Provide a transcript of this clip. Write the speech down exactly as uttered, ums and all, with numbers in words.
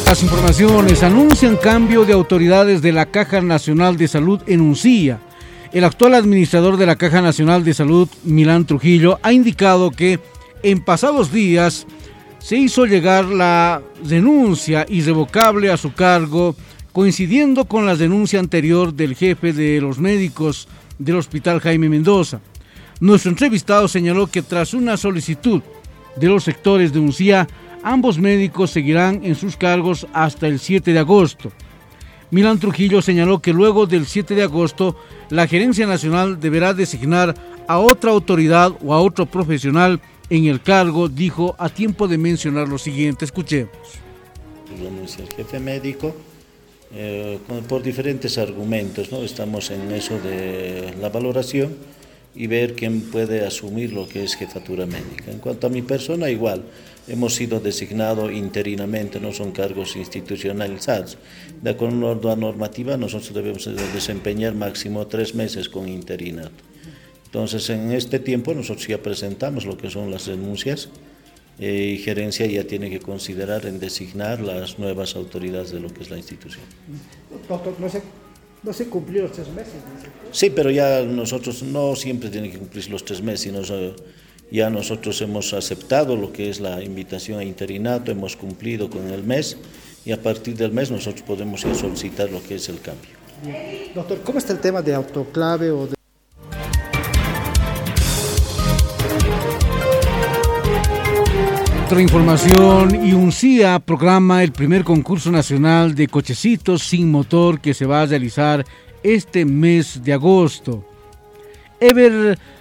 Las informaciones anuncian cambio de autoridades de la Caja Nacional de Salud en Uncía. El actual administrador de la Caja Nacional de Salud, Milán Trujillo, ha indicado que en pasados días se hizo llegar la denuncia irrevocable a su cargo, coincidiendo con la denuncia anterior del jefe de los médicos del Hospital Jaime Mendoza. Nuestro entrevistado señaló que tras una solicitud de los sectores de Uncía, ambos médicos seguirán en sus cargos hasta el siete de agosto. Milán Trujillo señaló que luego del siete de agosto, la Gerencia Nacional deberá designar a otra autoridad o a otro profesional en el cargo. Dijo a tiempo de mencionar lo siguiente. Escuchemos. Renuncia el jefe médico eh, por diferentes argumentos, ¿no? Estamos en eso de la valoración y ver quién puede asumir lo que es jefatura médica. En cuanto a mi persona, igual, hemos sido designados interinamente, no son cargos institucionalizados. De acuerdo a la normativa, nosotros debemos desempeñar máximo tres meses con interinato. Entonces, en este tiempo, nosotros ya presentamos lo que son las denuncias eh, y gerencia ya tiene que considerar en designar las nuevas autoridades de lo que es la institución. Doctor, no sé. No se cumplió los tres meses. ¿No? Sí, pero ya nosotros no siempre tienen que cumplir los tres meses, sino ya nosotros hemos aceptado lo que es la invitación a interinato, hemos cumplido con el mes y a partir del mes nosotros podemos ya solicitar lo que es el cambio. Bien. Doctor, ¿cómo está el tema de autoclave o de... Otra información, y Uncía programa el primer concurso nacional de cochecitos sin motor que se va a realizar este mes de agosto. Ever